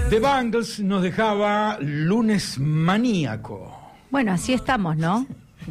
The Bangles nos dejaba Lunes Maníaco. Bueno, así estamos, ¿no?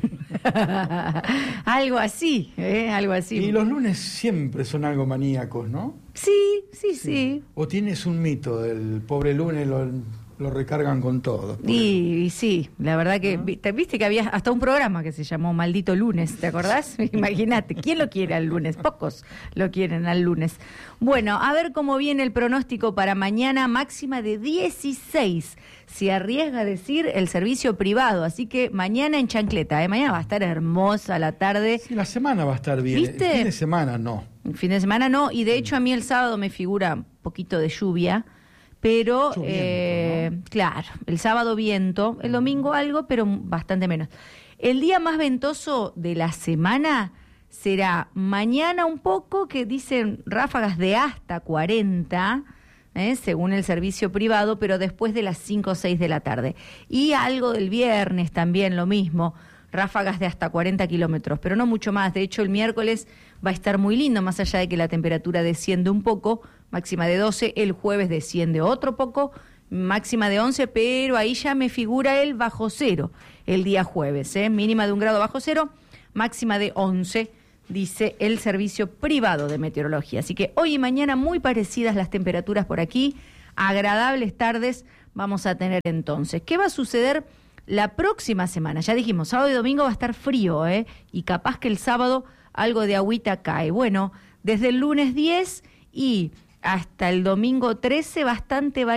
Algo así, algo así. Y los lunes siempre son algo maníacos, ¿no? Sí. O tienes un mito, el pobre lunes lo recargan con todo. Y sí, la verdad que viste que había hasta un programa que se llamó Maldito Lunes, ¿te acordás? Imagínate, ¿quién lo quiere al lunes? Pocos lo quieren al lunes. Bueno, a ver cómo viene el pronóstico para mañana, máxima de 16. Se arriesga a decir el servicio privado, así que mañana en chancleta, mañana va a estar hermosa la tarde. Sí, la semana va a estar bien. ¿Viste? El fin de semana no. El fin de semana no, y de hecho a mí el sábado me figura un poquito de lluvia. Pero, ¿no? Claro, el sábado viento, el domingo algo, pero bastante menos. El día más ventoso de la semana será mañana un poco, que dicen ráfagas de hasta 40, según el servicio privado, pero después de las 5 o 6 de la tarde. Y algo del viernes también lo mismo, ráfagas de hasta 40 kilómetros, pero no mucho más. De hecho, el miércoles va a estar muy lindo, más allá de que la temperatura desciende un poco, máxima de 12, el jueves desciende otro poco, máxima de 11, pero ahí ya me figura el bajo cero el día jueves, mínima de 1 grado bajo cero, máxima de 11, dice el servicio privado de meteorología. Así que hoy y mañana muy parecidas las temperaturas por aquí, agradables tardes vamos a tener entonces. ¿Qué va a suceder la próxima semana? Ya dijimos, sábado y domingo va a estar frío, y capaz que el sábado algo de agüita cae. Bueno, desde el lunes 10 y hasta el domingo 13 bastante